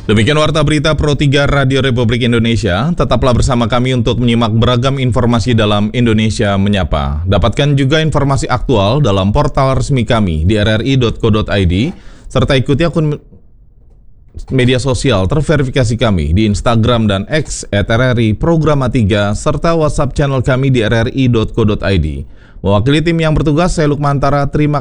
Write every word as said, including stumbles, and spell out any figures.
Demikian Warta Berita Pro tiga Radio Republik Indonesia. Tetaplah bersama kami untuk menyimak beragam informasi dalam Indonesia Menyapa. Dapatkan juga informasi aktual dalam portal resmi kami di r r i dot co dot i d, serta ikuti akun media sosial terverifikasi kami di Instagram dan X et r r i programa tiga, serta WhatsApp channel kami di r r i dot co dot i d. Mewakili tim yang bertugas, saya Lukmantara, terima